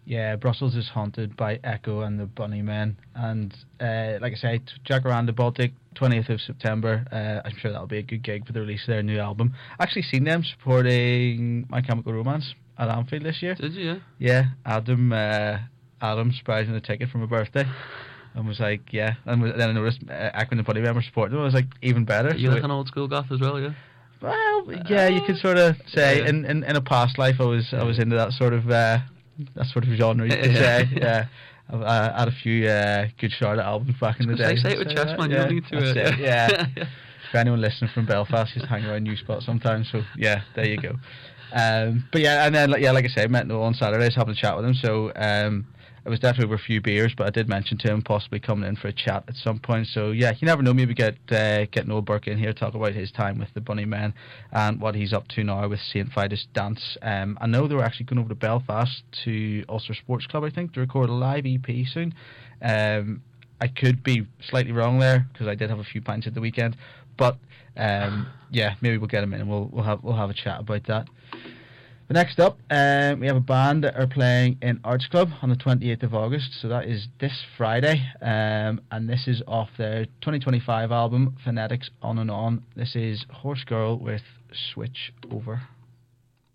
Yeah, Brussels is haunted by Echo and the Bunnymen, and like I say, Jacaranda Baltic, 20th of September. I'm sure that'll be a good gig for the release of their new album. I actually seen them supporting My Chemical Romance at Anfield this year. Did you? Yeah, Adam surprised me with a ticket for my birthday. And was like, yeah, and then I noticed Echo and the Bunnymen were supporting them. I was like, even better. You're like an old school goth as well, yeah? Well, yeah, you could sort of say in a past life I was into that sort of genre, you could say. Yeah, I had a few good Charlotte albums back in the day. Say it with chest, man. You don't need to. Yeah. For anyone listening from Belfast, just hang around New Spot sometimes. So yeah, there you go. But yeah, and then like I said, met Noel on Saturdays having a chat with him. So it was definitely over a few beers, but I did mention to him possibly coming in for a chat at some point. So yeah, you never know. Maybe get Noel Burke in here, talk about his time with the Bunnymen and what he's up to now with St. Vitus Dance. I know they were actually going over to Belfast to Ulster Sports Club, I think, to record a live EP soon. I could be slightly wrong there because I did have a few pints at the weekend, but yeah, maybe we'll get him in and we'll have a chat about that. But next up, we have a band that are playing in Arts Club on the 28th of August, so that is this Friday, and this is off their 2025 album, Phonetics On and On. This is Horse Girl with Switch Over.